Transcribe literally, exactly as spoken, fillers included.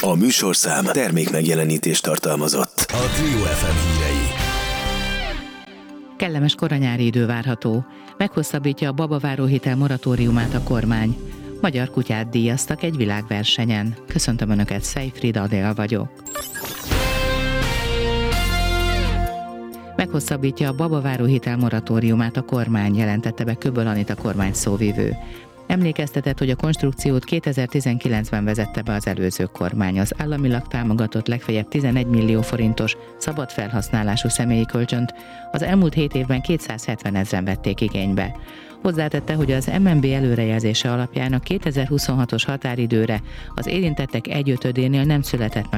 A műsorszám termék megjelenítést tartalmazott. A Trio ef em hírei. Kellemes koranyári idő várható. Meghosszabbítja a babaváróhitel moratóriumát a kormány. Magyar kutyát díjaztak egy világversenyen. Köszöntöm Önöket, Szejfrid Adél vagyok. Meghosszabbítja a babaváróhitel moratóriumát a kormány, jelentette be Köböl Anita kormány szóvivő. Emlékeztetett, hogy a konstrukciót kétezer-tizenkilencben vezette be az előző kormány. Az államilag támogatott legfeljebb tizenegy millió forintos szabad felhasználású személyi kölcsönt az elmúlt hét évben kétszázhetven ezren vették igénybe. Hozzátette, hogy az em en bé előrejelzése alapján a kétezer-huszonhatos határidőre az érintettek egyötödénél nem született meg